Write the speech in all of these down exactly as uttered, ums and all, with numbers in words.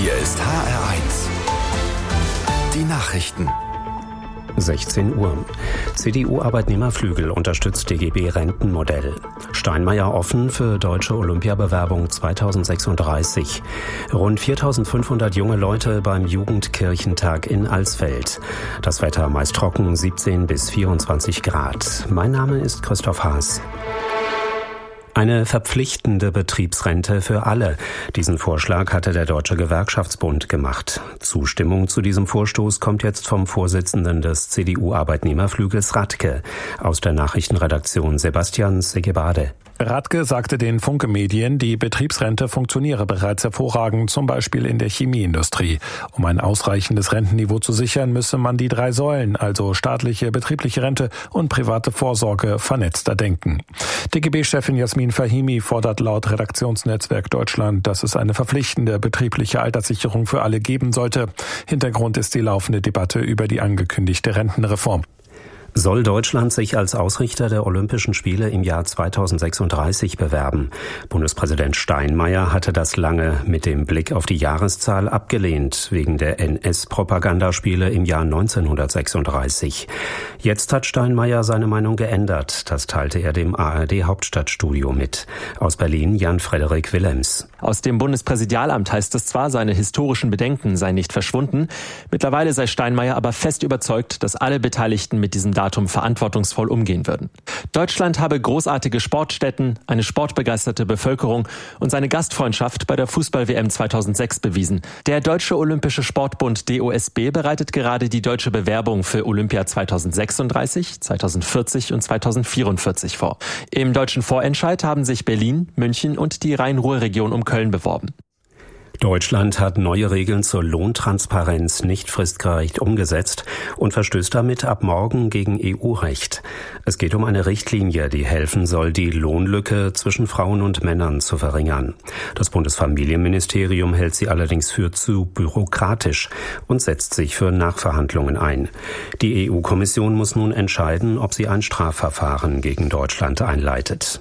Hier ist H R eins. Die Nachrichten. sechzehn Uhr. C D U-Arbeitnehmerflügel unterstützt D G B-Rentenmodell. Steinmeier offen für deutsche Olympiabewerbung zweitausendsechsunddreißig. Rund viertausendfünfhundert junge Leute beim Jugendkirchentag in Alsfeld. Das Wetter meist trocken, siebzehn bis vierundzwanzig Grad. Mein Name ist Christoph Haas. Eine verpflichtende Betriebsrente für alle. Diesen Vorschlag hatte der Deutsche Gewerkschaftsbund gemacht. Zustimmung zu diesem Vorstoß kommt jetzt vom Vorsitzenden des C D U-Arbeitnehmerflügels Radke. Aus der Nachrichtenredaktion Sebastian Segebade. Radke sagte den Funke-Medien, die Betriebsrente funktioniere bereits hervorragend, zum Beispiel in der Chemieindustrie. Um ein ausreichendes Rentenniveau zu sichern, müsse man die drei Säulen, also staatliche, betriebliche Rente und private Vorsorge, vernetzter denken. D G B-Chefin Jasmin Fahimi fordert laut Redaktionsnetzwerk Deutschland, dass es eine verpflichtende betriebliche Alterssicherung für alle geben sollte. Hintergrund ist die laufende Debatte über die angekündigte Rentenreform. Soll Deutschland sich als Ausrichter der Olympischen Spiele im Jahr zweitausendsechsunddreißig bewerben? Bundespräsident Steinmeier hatte das lange mit dem Blick auf die Jahreszahl abgelehnt, wegen der N S-Propagandaspiele im Jahr neunzehnhundertsechsunddreißig. Jetzt hat Steinmeier seine Meinung geändert. Das teilte er dem A R D-Hauptstadtstudio mit. Aus Berlin Jan-Frederik Willems. Aus dem Bundespräsidialamt heißt es zwar, seine historischen Bedenken seien nicht verschwunden. Mittlerweile sei Steinmeier aber fest überzeugt, dass alle Beteiligten mit diesem Datum verantwortungsvoll umgehen würden. Deutschland habe großartige Sportstätten, eine sportbegeisterte Bevölkerung und seine Gastfreundschaft bei der Fußball-W M zweitausendsechs bewiesen. Der Deutsche Olympische Sportbund D O S B bereitet gerade die deutsche Bewerbung für Olympia zweitausendsechsunddreißig, zweitausendvierzig und zweitausendvierundvierzig vor. Im deutschen Vorentscheid haben sich Berlin, München und die Rhein-Ruhr-Region um Köln beworben. Deutschland hat neue Regeln zur Lohntransparenz nicht fristgerecht umgesetzt und verstößt damit ab morgen gegen E U-Recht. Es geht um eine Richtlinie, die helfen soll, die Lohnlücke zwischen Frauen und Männern zu verringern. Das Bundesfamilienministerium hält sie allerdings für zu bürokratisch und setzt sich für Nachverhandlungen ein. Die E U-Kommission muss nun entscheiden, ob sie ein Strafverfahren gegen Deutschland einleitet.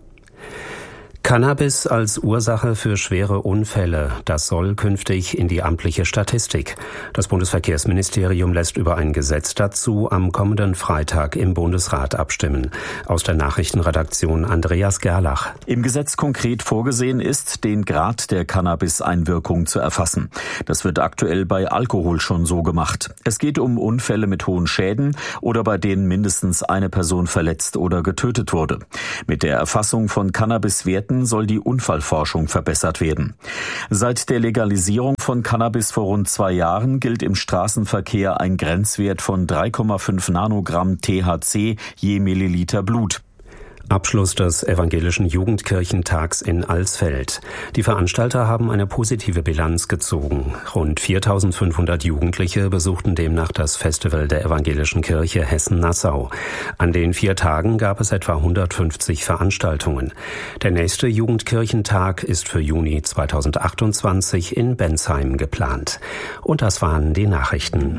Cannabis als Ursache für schwere Unfälle, das soll künftig in die amtliche Statistik. Das Bundesverkehrsministerium lässt über ein Gesetz dazu am kommenden Freitag im Bundesrat abstimmen. Aus der Nachrichtenredaktion Andreas Gerlach. Im Gesetz konkret vorgesehen ist, den Grad der Cannabis-Einwirkung zu erfassen. Das wird aktuell bei Alkohol schon so gemacht. Es geht um Unfälle mit hohen Schäden oder bei denen mindestens eine Person verletzt oder getötet wurde. Mit der Erfassung von Cannabis-Werten soll die Unfallforschung verbessert werden. Seit der Legalisierung von Cannabis vor rund zwei Jahren gilt im Straßenverkehr ein Grenzwert von drei Komma fünf Nanogramm T H C je Milliliter Blut. Abschluss des evangelischen Jugendkirchentags in Alsfeld. Die Veranstalter haben eine positive Bilanz gezogen. Rund viertausendfünfhundert Jugendliche besuchten demnach das Festival der evangelischen Kirche Hessen-Nassau. An den vier Tagen gab es etwa hundertfünfzig Veranstaltungen. Der nächste Jugendkirchentag ist für Juni zweitausendachtundzwanzig in Bensheim geplant. Und das waren die Nachrichten.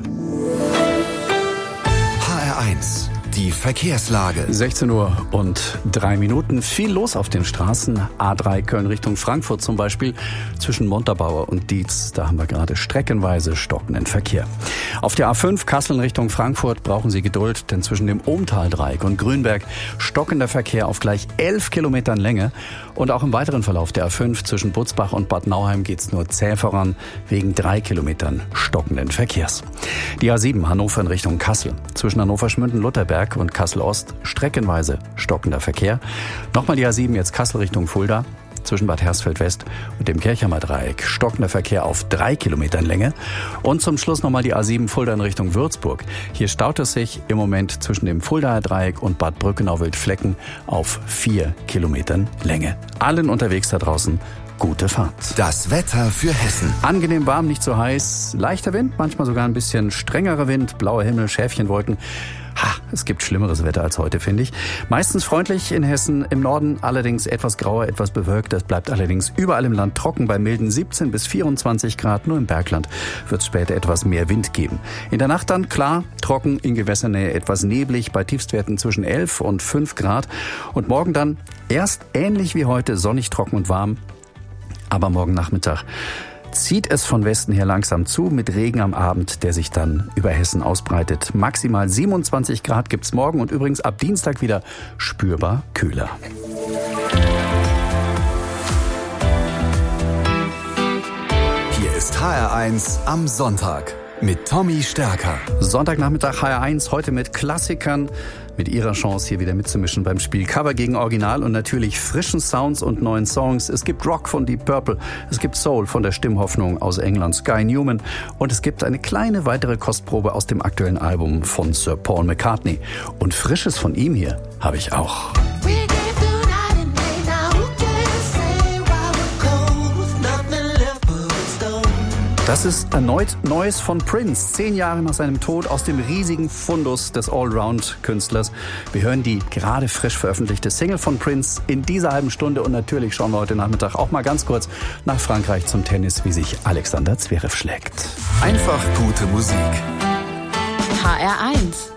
H R eins. Die Verkehrslage. sechzehn Uhr und drei Minuten. Viel los auf den Straßen. A drei Köln Richtung Frankfurt zum Beispiel. Zwischen Montabaur und Dietz. Da haben wir gerade streckenweise stockenden Verkehr. Auf der A fünf Kassel Richtung Frankfurt brauchen Sie Geduld, denn zwischen dem Ohmtaldreieck und Grünberg stockender Verkehr auf gleich elf Kilometern Länge. Und auch im weiteren Verlauf der A fünf zwischen Butzbach und Bad Nauheim geht's nur zäh voran, wegen drei Kilometern stockenden Verkehrs. Die A sieben Hannover in Richtung Kassel. Zwischen Hannover-Schmünden-Lutherberg und Kassel-Ost streckenweise stockender Verkehr. Nochmal die A sieben jetzt Kassel Richtung Fulda. Zwischen Bad Hersfeld-West und dem Kirchheimer Dreieck stockender Verkehr auf drei Kilometern Länge. Und zum Schluss nochmal die A sieben Fulda in Richtung Würzburg. Hier staut es sich im Moment zwischen dem Fuldaer Dreieck und Bad Brückenau-Wildflecken auf vier Kilometern Länge. Allen unterwegs da draußen gute Fahrt. Das Wetter für Hessen. Angenehm warm, nicht zu heiß, leichter Wind, manchmal sogar ein bisschen strengerer Wind, blauer Himmel, Schäfchenwolken. Ha, es gibt schlimmeres Wetter als heute, finde ich. Meistens freundlich in Hessen, im Norden allerdings etwas grauer, etwas bewölkt. Es bleibt allerdings überall im Land trocken bei milden siebzehn bis vierundzwanzig Grad. Nur im Bergland wird es später etwas mehr Wind geben. In der Nacht dann klar, trocken, in Gewässernähe etwas neblig, bei Tiefstwerten zwischen elf und fünf Grad. Und morgen dann erst ähnlich wie heute, sonnig, trocken und warm. Aber morgen Nachmittag zieht es von Westen her langsam zu mit Regen am Abend, der sich dann über Hessen ausbreitet. Maximal siebenundzwanzig Grad gibt's morgen und übrigens ab Dienstag wieder spürbar kühler. Hier ist H R eins am Sonntag mit Tommy Stärker. Sonntagnachmittag H R eins, heute mit Klassikern, mit ihrer Chance hier wieder mitzumischen beim Spiel Cover gegen Original und natürlich frischen Sounds und neuen Songs. Es gibt Rock von Deep Purple, es gibt Soul von der Stimmhoffnung aus England, Sky Newman, und es gibt eine kleine weitere Kostprobe aus dem aktuellen Album von Sir Paul McCartney. Und Frisches von ihm hier habe ich auch. Das ist erneut Neues von Prince, zehn Jahre nach seinem Tod, aus dem riesigen Fundus des Allround-Künstlers. Wir hören die gerade frisch veröffentlichte Single von Prince in dieser halben Stunde und natürlich schauen wir heute Nachmittag auch mal ganz kurz nach Frankreich zum Tennis, wie sich Alexander Zverev schlägt. Einfach gute Musik. H R eins